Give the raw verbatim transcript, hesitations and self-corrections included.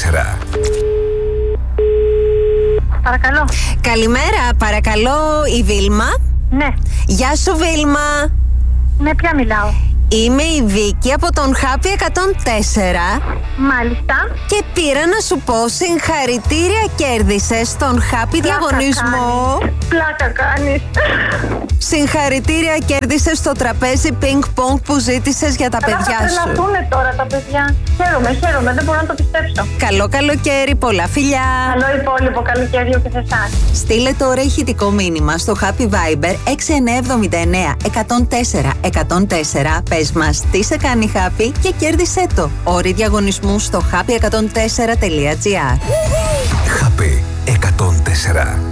τέσσερα. Παρακαλώ. Καλημέρα, παρακαλώ, η Βίλμα. Ναι. Γεια σου, Βίλμα. Με ποια μιλάω? Είμαι η Βίκη από τον Happy εκατόν τέσσερα. Μάλιστα. Και πήρα να σου πω συγχαρητήρια, κέρδισες τον Happy Πλάκα διαγωνισμό. κάνεις. Πλάκα κάνεις. Συγχαρητήρια, κέρδισες το τραπέζι πινκ πονγκ που ζήτησες για τα Καλά, παιδιά θα σου. τρελαθούνε τώρα τα παιδιά. Χαίρομαι, χαίρομαι, δεν μπορώ να το πιστέψω. Καλό καλοκαίρι, πολλά φιλιά. Καλό υπόλοιπο καλοκαίρι και σε εσάς. Στείλε τώρα ηχητικό μήνυμα στο Happy Viber έξι εννιά εβδομήντα εννέα εκατόν τέσσερα εκατόν τέσσερα. Πες μας τι σε κάνει Happy και κέρδισέ το. Όροι διαγωνισμού στο happy εκατόν τέσσερα τελεία τζι άρ. Happy εκατόν τέσσερα.